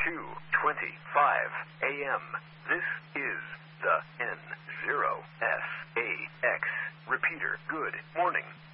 2:25 a.m. This is the N0SAX repeater. Good morning.